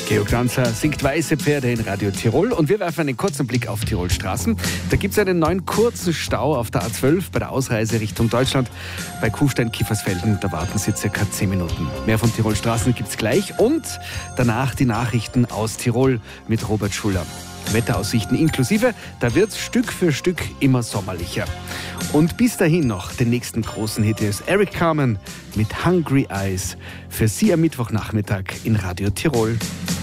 Georg Danzer singt Weiße Pferde in Radio Tirol und wir werfen einen kurzen Blick auf Tirol Straßen. Da gibt es einen neuen kurzen Stau auf der A12 bei der Ausreise Richtung Deutschland. Bei Kufstein-Kiefersfelden, da warten Sie circa 10 Minuten. Mehr von Tirol Straßen gibt es gleich und danach die Nachrichten aus Tirol mit Robert Schuller. Wetteraussichten inklusive, da wird es Stück für Stück immer sommerlicher. Und bis dahin noch den nächsten großen Hit ist Eric Carmen mit Hungry Eyes für Sie am Mittwochnachmittag in Radio Tirol.